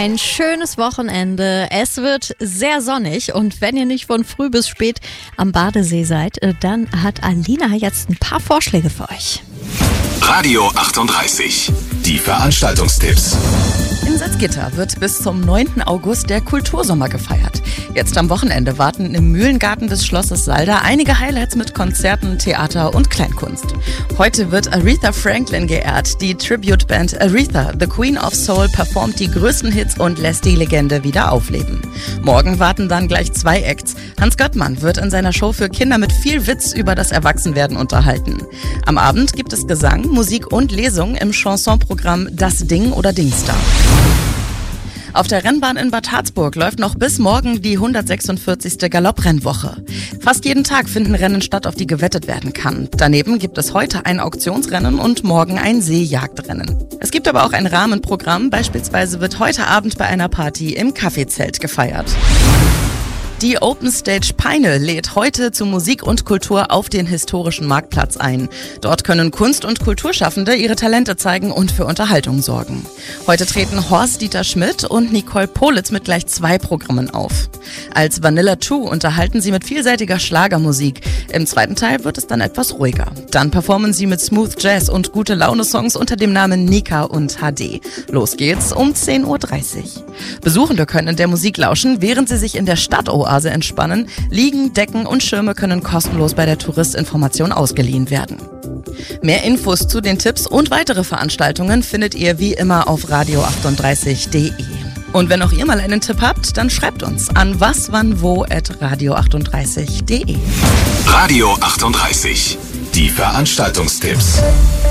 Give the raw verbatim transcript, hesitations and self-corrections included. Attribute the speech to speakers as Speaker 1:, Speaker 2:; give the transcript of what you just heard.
Speaker 1: ein schönes Wochenende. Es wird sehr sonnig und wenn ihr nicht von früh bis spät am Badesee seid, dann hat Alina jetzt ein paar Vorschläge für euch.
Speaker 2: Radio achtunddreißig, die Veranstaltungstipps.
Speaker 3: In Salzgitter wird bis zum neunten August der Kultursommer gefeiert. Jetzt am Wochenende warten im Mühlengarten des Schlosses Salda einige Highlights mit Konzerten, Theater und Kleinkunst. Heute wird Aretha Franklin geehrt. Die Tribute-Band Aretha, The Queen of Soul, performt die größten Hits und lässt die Legende wieder aufleben. Morgen warten dann gleich zwei Acts. Hans Göttmann wird in seiner Show für Kinder mit viel Witz über das Erwachsenwerden unterhalten. Am Abend gibt es Gesang, Musik und Lesung im Chansonprogramm Das Ding oder Dingsda. Auf der Rennbahn in Bad Harzburg läuft noch bis morgen die hundertsechsundvierzigste Galopprennwoche. Fast jeden Tag finden Rennen statt, auf die gewettet werden kann. Daneben gibt es heute ein Auktionsrennen und morgen ein Seejagdrennen. Es gibt aber auch ein Rahmenprogramm, beispielsweise wird heute Abend bei einer Party im Kaffeezelt gefeiert. Die Open Stage Peine lädt heute zu Musik und Kultur auf den historischen Marktplatz ein. Dort können Kunst- und Kulturschaffende ihre Talente zeigen und für Unterhaltung sorgen. Heute treten Horst-Dieter Schmidt und Nicole Politz mit gleich zwei Programmen auf. Als Vanilla zwei unterhalten sie mit vielseitiger Schlagermusik. Im zweiten Teil wird es dann etwas ruhiger. Dann performen sie mit Smooth Jazz und gute Laune-Songs unter dem Namen Nika und H D. Los geht's um zehn Uhr dreißig. Besuchende können der Musik lauschen, während sie sich in der Stadtoase entspannen. Liegen, Decken und Schirme können kostenlos bei der Touristinformation ausgeliehen werden. Mehr Infos zu den Tipps und weitere Veranstaltungen findet ihr wie immer auf radio achtunddreißig punkt de. Und wenn auch ihr mal einen Tipp habt, dann schreibt uns an waswannwo at radio achtunddreißig punkt de.
Speaker 2: Radio achtunddreißig, die Veranstaltungstipps.